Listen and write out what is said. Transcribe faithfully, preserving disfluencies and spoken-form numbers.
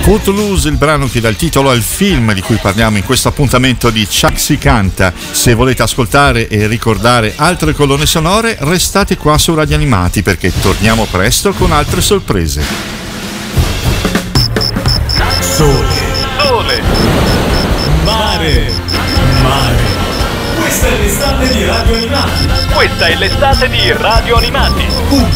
Footloose, il brano che dà il titolo al film di cui parliamo in questo appuntamento di Chuck si canta. Se volete ascoltare e ricordare altre colonne sonore, restate qua su Radio Animati perché torniamo presto con altre sorprese. Sole, sole, mare, mare. Questa è l'estate di Radio Animati. Questa è l'estate di Radio Animati. Un